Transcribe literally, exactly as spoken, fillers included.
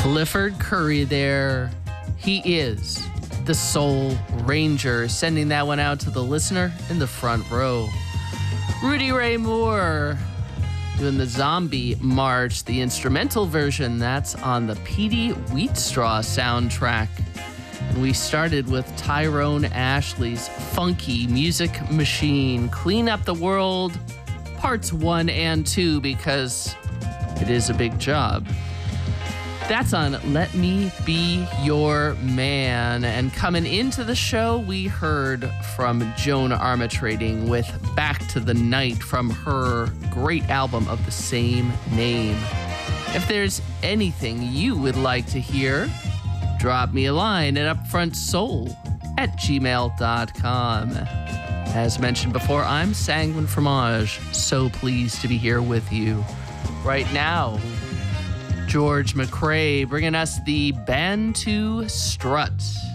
Clifford Curry there. He is the Soul Ranger, sending that one out to the listener in the front row. Rudy Ray Moore doing the Zombie March, the instrumental version. That's on the Petey Wheatstraw soundtrack. And we started with Tyrone Ashley's funky music machine, Clean Up the World, parts one and two, because it is a big job. That's on Let Me Be Your Man. And coming into the show, we heard from Joan Armatrading with Back to the Night from her great album of the same name. If there's anything you would like to hear, drop me a line at upfrontsoul at gmail dot com. As mentioned before, I'm Sanguine Fromage, so pleased to be here with you. Right now, George McRae bringing us the Bantu Strut.